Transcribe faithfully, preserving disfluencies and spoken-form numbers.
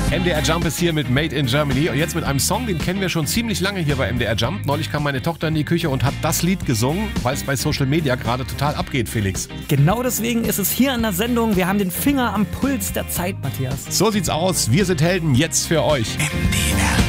M D R Jump ist hier mit Made in Germany und jetzt mit einem Song, den kennen wir schon ziemlich lange hier bei M D R Jump. Neulich kam meine Tochter in die Küche und hat das Lied gesungen, weil es bei Social Media gerade total abgeht, Felix. Genau deswegen ist es hier in der Sendung. Wir haben den Finger am Puls der Zeit, Matthias. So sieht's aus. Wir sind Helden jetzt für euch. M D R